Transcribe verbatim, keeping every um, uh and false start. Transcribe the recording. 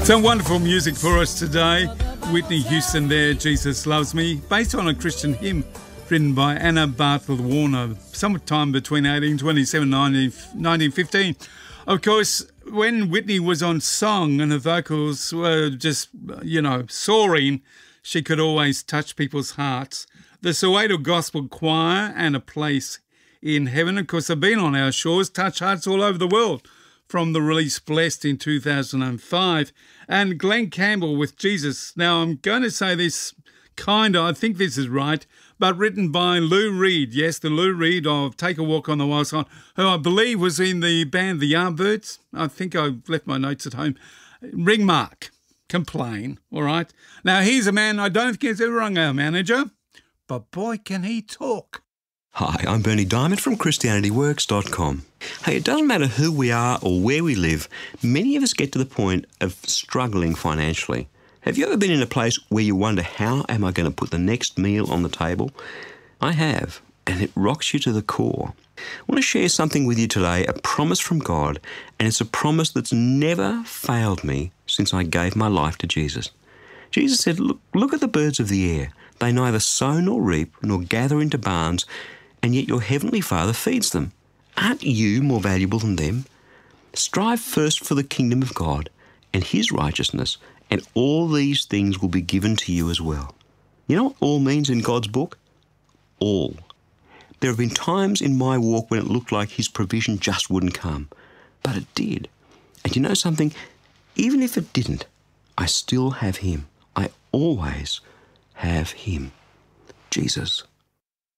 Some wonderful music for us today. Whitney Houston there, Jesus Loves Me, based on a Christian hymn written by Anna Bartlett Warner, sometime between eighteen twenty-seven and nineteen fifteen. Of course, when Whitney was on song and her vocals were just, you know, soaring, she could always touch people's hearts. The Soweto Gospel Choir and A Place in Heaven, of course, have been on our shores, touch hearts all over the world, from the release Blessed in two thousand five, and Glenn Campbell with Jesus. Now, I'm going to say this kind of, I think this is right, but written by Lou Reed. Yes, the Lou Reed of Take a Walk on the Wild Side, who I believe was in the band The Yardbirds. I think I left my notes at home. Ring Mark, Complain, all right? Now, he's a man I don't think has ever rung our manager, but boy, can he talk. Hi, I'm Bernie Diamond from Christianity Works dot com. Hey, it doesn't matter who we are or where we live, many of us get to the point of struggling financially. Have you ever been in a place where you wonder, how am I going to put the next meal on the table? I have, and it rocks you to the core. I want to share something with you today, a promise from God, and it's a promise that's never failed me since I gave my life to Jesus. Jesus said, look, look at the birds of the air. They neither sow nor reap nor gather into barns, and yet your heavenly Father feeds them. Aren't you more valuable than them? Strive first for the kingdom of God and his righteousness, and all these things will be given to you as well. You know what all means in God's book? All. There have been times in my walk when it looked like his provision just wouldn't come, but it did. And you know something? Even if it didn't, I still have him. I always have him. Jesus.